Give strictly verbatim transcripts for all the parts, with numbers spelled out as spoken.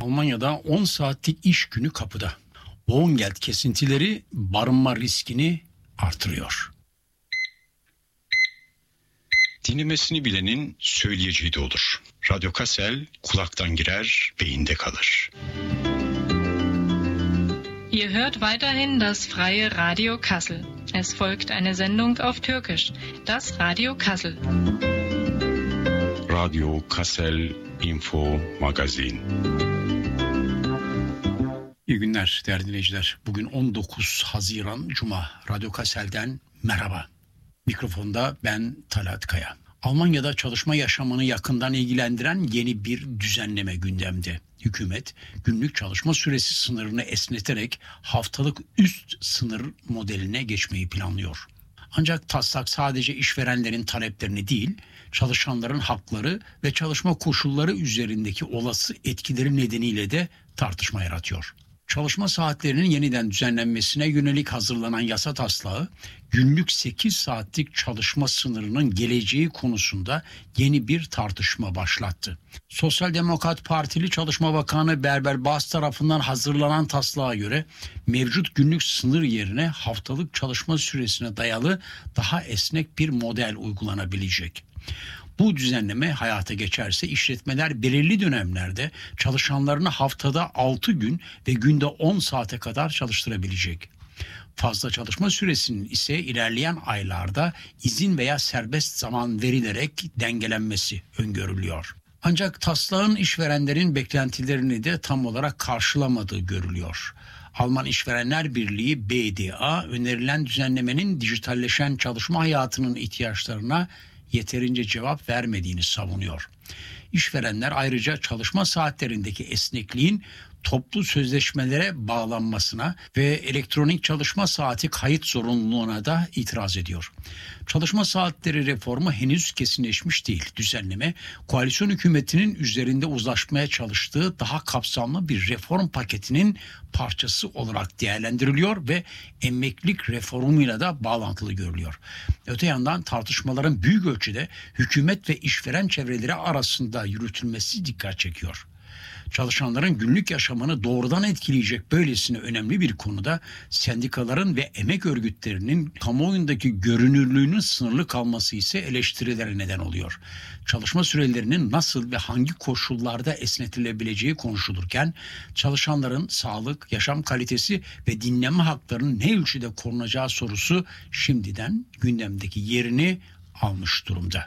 Almanya'da on saatlik iş günü kapıda. Wohngeld kesintileri barınma riskini artırıyor. Dinlemesini bilenin söyleyeceği de olur. Radyo Kassel kulaktan girer, beyinde kalır. Ihr hört weiterhin das freie Radio Kassel. Es folgt eine Sendung auf Türkisch, das Radio Kassel. Radio Kassel Info Magazin. İyi günler değerli dinleyiciler. Bugün on dokuz Haziran Cuma. Radyo Kassel'den merhaba. Mikrofonda ben Talat Kaya. Almanya'da çalışma yaşamını yakından ilgilendiren yeni bir düzenleme gündemde. Hükümet günlük çalışma süresi sınırını esneterek haftalık üst sınır modeline geçmeyi planlıyor. Ancak taslak sadece işverenlerin taleplerini değil, çalışanların hakları ve çalışma koşulları üzerindeki olası etkileri nedeniyle de tartışma yaratıyor. Çalışma saatlerinin yeniden düzenlenmesine yönelik hazırlanan yasa taslağı, günlük sekiz saatlik çalışma sınırının geleceği konusunda yeni bir tartışma başlattı. Sosyal Demokrat Partili Çalışma Bakanı Berber Bas tarafından hazırlanan taslağa göre mevcut günlük sınır yerine haftalık çalışma süresine dayalı daha esnek bir model uygulanabilecek. Bu düzenleme hayata geçerse işletmeler belirli dönemlerde çalışanlarını haftada altı gün ve günde on saate kadar çalıştırabilecek. Fazla çalışma süresinin ise ilerleyen aylarda izin veya serbest zaman verilerek dengelenmesi öngörülüyor. Ancak taslağın işverenlerin beklentilerini de tam olarak karşılamadığı görülüyor. Alman İşverenler Birliği B D A önerilen düzenlemenin dijitalleşen çalışma hayatının ihtiyaçlarına yeterince cevap vermediğini savunuyor. İşverenler ayrıca çalışma saatlerindeki esnekliğin toplu sözleşmelere bağlanmasına ve elektronik çalışma saati kayıt zorunluluğuna da itiraz ediyor. Çalışma saatleri reformu henüz kesinleşmiş değil. Düzenleme, koalisyon hükümetinin üzerinde uzlaşmaya çalıştığı daha kapsamlı bir reform paketinin parçası olarak değerlendiriliyor ve emeklilik reformuyla da bağlantılı görülüyor. Öte yandan tartışmaların büyük ölçüde hükümet ve işveren çevreleri arasında yürütülmesi dikkat çekiyor. Çalışanların günlük yaşamını doğrudan etkileyecek böylesine önemli bir konuda sendikaların ve emek örgütlerinin kamuoyundaki görünürlüğünün sınırlı kalması ise eleştirilere neden oluyor. Çalışma sürelerinin nasıl ve hangi koşullarda esnetilebileceği konuşulurken çalışanların sağlık, yaşam kalitesi ve dinlenme haklarının ne ölçüde korunacağı sorusu şimdiden gündemdeki yerini almış durumda.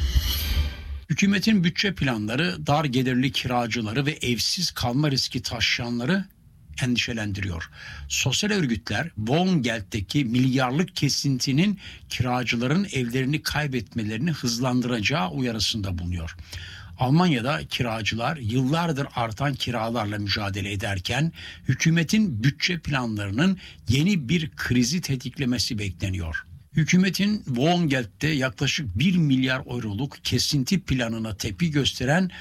Hükümetin bütçe planları dar gelirli kiracıları ve evsiz kalma riski taşıyanları endişelendiriyor. Sosyal örgütler Wohngeld'deki milyarlık kesintinin kiracıların evlerini kaybetmelerini hızlandıracağı uyarısında bulunuyor. Almanya'da kiracılar yıllardır artan kiralarla mücadele ederken hükümetin bütçe planlarının yeni bir krizi tetiklemesi bekleniyor. Hükümetin Wohngeld'de yaklaşık bir milyar euroluk kesinti planına tepki gösteren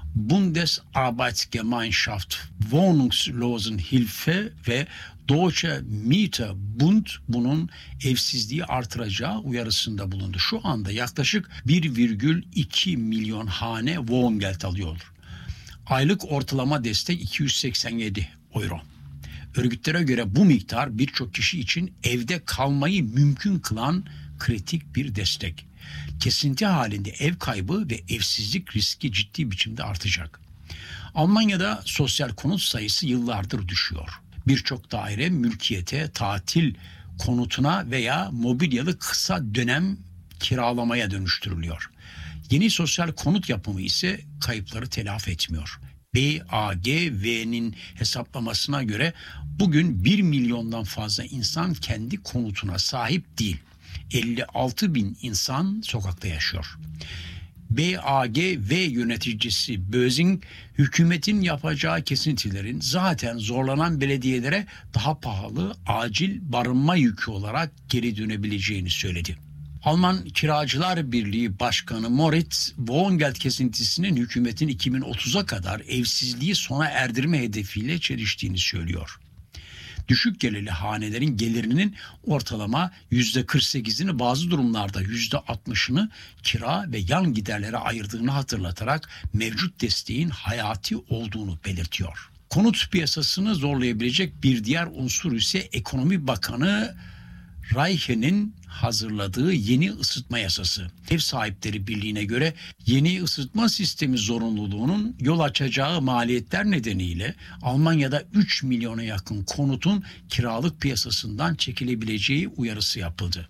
Bundesarbeitsgemeinschaft Wohnungslosenhilfe ve Deutsche Mieterbund bunun evsizliği artıracağı uyarısında bulundu. Şu anda yaklaşık bir virgül iki milyon hane Wohngeld alıyor. Aylık ortalama destek iki yüz seksen yedi euro. Örgütlere göre bu miktar birçok kişi için evde kalmayı mümkün kılan kritik bir destek. Kesinti halinde ev kaybı ve evsizlik riski ciddi biçimde artacak. Almanya'da sosyal konut sayısı yıllardır düşüyor. Birçok daire mülkiyete, tatil konutuna veya mobilyalı kısa dönem kiralamaya dönüştürülüyor. Yeni sosyal konut yapımı ise kayıpları telafi etmiyor. B A G V'nin hesaplamasına göre bugün bir milyondan fazla insan kendi konutuna sahip değil. elli altı bin insan sokakta yaşıyor. B A G V yöneticisi Bözing, hükümetin yapacağı kesintilerin zaten zorlanan belediyelere daha pahalı acil barınma yükü olarak geri dönebileceğini söyledi. Alman Kiracılar Birliği Başkanı Moritz, Wohngeld kesintisinin hükümetin iki bin otuza kadar evsizliği sona erdirme hedefiyle çeliştiğini söylüyor. Düşük gelirli hanelerin gelirinin ortalama yüzde kırk sekizini, bazı durumlarda yüzde altmışını kira ve yan giderlere ayırdığını hatırlatarak mevcut desteğin hayati olduğunu belirtiyor. Konut piyasasını zorlayabilecek bir diğer unsur ise Ekonomi Bakanı Reiche'nin hazırladığı yeni ısıtma yasası. Ev Sahipleri Birliği'ne göre yeni ısıtma sistemi zorunluluğunun yol açacağı maliyetler nedeniyle Almanya'da üç milyona yakın konutun kiralık piyasasından çekilebileceği uyarısı yapıldı.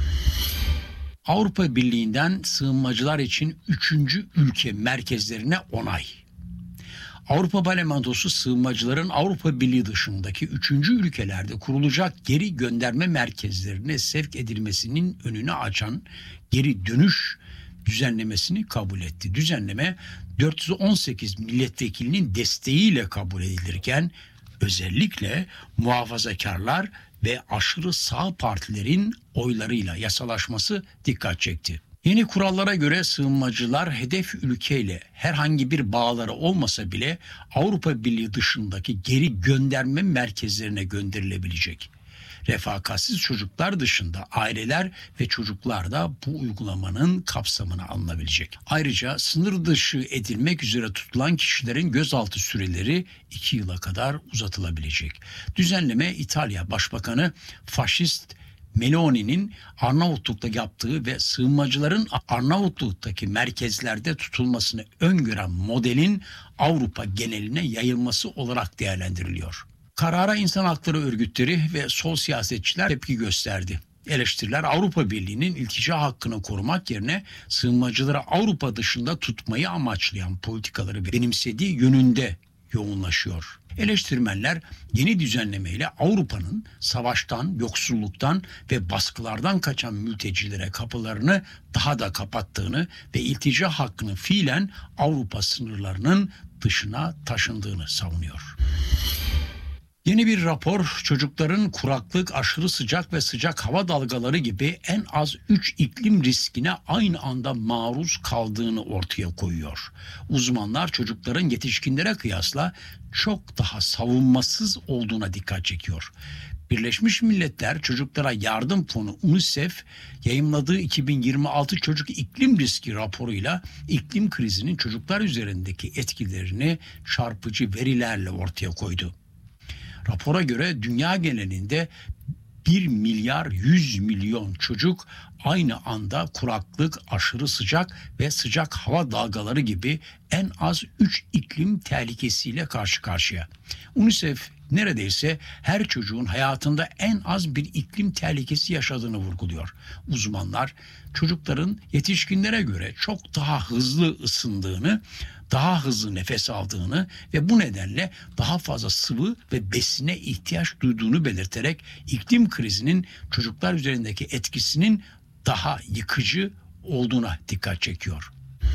Avrupa Birliği'nden sığınmacılar için üçüncü ülke merkezlerine onay. Avrupa Parlamentosu sığınmacıların Avrupa Birliği dışındaki üçüncü ülkelerde kurulacak geri gönderme merkezlerine sevk edilmesinin önünü açan geri dönüş düzenlemesini kabul etti. Düzenleme dört yüz on sekiz milletvekilinin desteğiyle kabul edilirken özellikle muhafazakarlar ve aşırı sağ partilerin oylarıyla yasalaşması dikkat çekti. Yeni kurallara göre sığınmacılar hedef ülkeyle herhangi bir bağları olmasa bile Avrupa Birliği dışındaki geri gönderme merkezlerine gönderilebilecek. Refakatsiz çocuklar dışında aileler ve çocuklar da bu uygulamanın kapsamına alınabilecek. Ayrıca sınır dışı edilmek üzere tutulan kişilerin gözaltı süreleri iki yıla kadar uzatılabilecek. Düzenleme İtalya Başbakanı faşist Meloni'nin Arnavutluk'ta yaptığı ve sığınmacıların Arnavutluk'taki merkezlerde tutulmasını öngören modelin Avrupa geneline yayılması olarak değerlendiriliyor. Karara insan hakları örgütleri ve sol siyasetçiler tepki gösterdi. Eleştiriler Avrupa Birliği'nin iltica hakkını korumak yerine sığınmacıları Avrupa dışında tutmayı amaçlayan politikaları benimsediği yönünde yoğunlaşıyor. Eleştirmenler yeni düzenlemeyle Avrupa'nın savaştan, yoksulluktan ve baskılardan kaçan mültecilere kapılarını daha da kapattığını ve iltica hakkının fiilen Avrupa sınırlarının dışına taşındığını savunuyor. Yeni bir rapor çocukların kuraklık, aşırı sıcak ve sıcak hava dalgaları gibi en az üç iklim riskine aynı anda maruz kaldığını ortaya koyuyor. Uzmanlar çocukların yetişkinlere kıyasla çok daha savunmasız olduğuna dikkat çekiyor. Birleşmiş Milletler Çocuklara Yardım Fonu UNICEF yayımladığı iki bin yirmi altı Çocuk İklim Riski raporuyla iklim krizinin çocuklar üzerindeki etkilerini çarpıcı verilerle ortaya koydu. Rapora göre dünya genelinde bir milyar yüz milyon çocuk aynı anda kuraklık, aşırı sıcak ve sıcak hava dalgaları gibi en az üç iklim tehlikesiyle karşı karşıya. UNICEF neredeyse her çocuğun hayatında en az bir iklim tehlikesi yaşadığını vurguluyor. Uzmanlar çocukların yetişkinlere göre çok daha hızlı ısındığını, daha hızlı nefes aldığını ve bu nedenle daha fazla sıvı ve besine ihtiyaç duyduğunu belirterek iklim krizinin çocuklar üzerindeki etkisinin daha yıkıcı olduğuna dikkat çekiyor.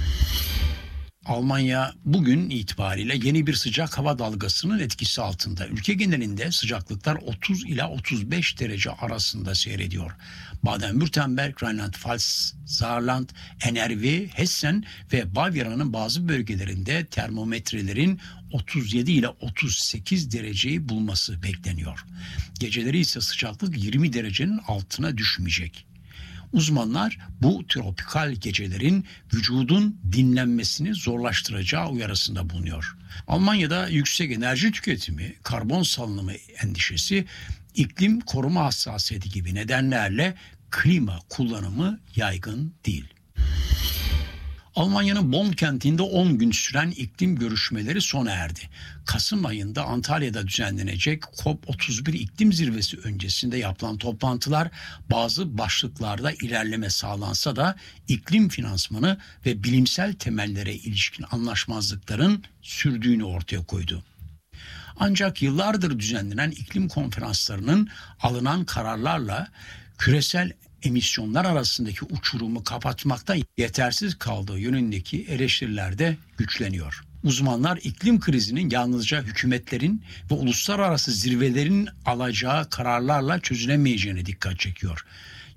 Almanya bugün itibariyle yeni bir sıcak hava dalgasının etkisi altında. Ülke genelinde sıcaklıklar otuz ila otuz beş derece arasında seyrediyor. Baden-Württemberg, Rheinland-Pfalz, Saarland, N R W, Hessen ve Bavyera'nın bazı bölgelerinde termometrelerin otuz yedi ile otuz sekiz dereceyi bulması bekleniyor. Geceleri ise sıcaklık yirmi derecenin altına düşmeyecek. Uzmanlar bu tropikal gecelerin vücudun dinlenmesini zorlaştıracağı uyarısında bulunuyor. Almanya'da yüksek enerji tüketimi, karbon salınımı endişesi, iklim koruma hassasiyeti gibi nedenlerle klima kullanımı yaygın değil. Almanya'nın Bonn kentinde on gün süren iklim görüşmeleri sona erdi. Kasım ayında Antalya'da düzenlenecek COP otuz bir iklim zirvesi öncesinde yapılan toplantılar bazı başlıklarda ilerleme sağlansa da iklim finansmanı ve bilimsel temellere ilişkin anlaşmazlıkların sürdüğünü ortaya koydu. Ancak yıllardır düzenlenen iklim konferanslarının alınan kararlarla küresel emisyonlar arasındaki uçurumu kapatmakta yetersiz kaldığı yönündeki eleştiriler de güçleniyor. Uzmanlar iklim krizinin yalnızca hükümetlerin ve uluslararası zirvelerin alacağı kararlarla çözülemeyeceğine dikkat çekiyor.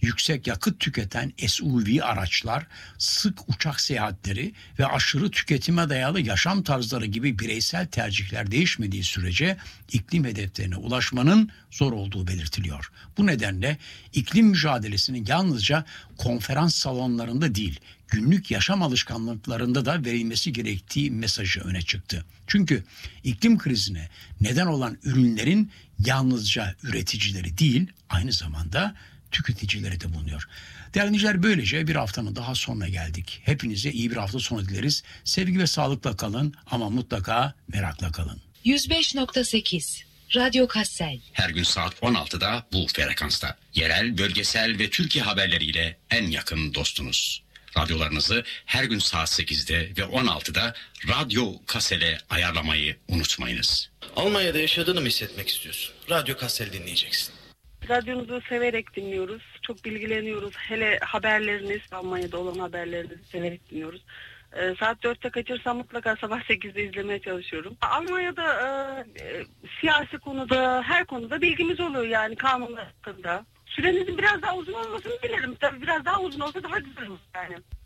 yüksek yakıt tüketen S U V araçlar, sık uçak seyahatleri ve aşırı tüketime dayalı yaşam tarzları gibi bireysel tercihler değişmediği sürece iklim hedeflerine ulaşmanın zor olduğu belirtiliyor. Bu nedenle iklim mücadelesinin yalnızca konferans salonlarında değil, günlük yaşam alışkanlıklarında da verilmesi gerektiği mesajı öne çıktı. Çünkü iklim krizine neden olan ürünlerin yalnızca üreticileri değil, aynı zamanda tüketicileri de bulunuyor. Değerli dinleyiciler, böylece bir haftanın daha sonuna geldik. Hepinize iyi bir hafta sonu dileriz. Sevgi ve sağlıkla kalın ama mutlaka merakla kalın. yüz beş nokta sekiz Radyo Kassel. Her gün saat on altıda bu frekansta. Yerel, bölgesel ve Türkiye haberleriyle en yakın dostunuz. Radyolarınızı her gün saat sekizde ve on altıda Radyo Kassel'e ayarlamayı unutmayınız. Almanya'da yaşadığını mı hissetmek istiyorsun? Radyo Kassel dinleyeceksin. Radyonuzu severek dinliyoruz. Çok bilgileniyoruz. Hele haberleriniz, Almanya'da olan haberlerinizi severek dinliyoruz. Ee, saat dörtte kaçırsam mutlaka sabah sekizde izlemeye çalışıyorum. Almanya'da e, e, siyasi konuda, her konuda bilgimiz oluyor yani kanunlar hakkında. Sürenizin biraz daha uzun olmasını dilerim. Tabii biraz daha uzun olsa daha güzel olur yani.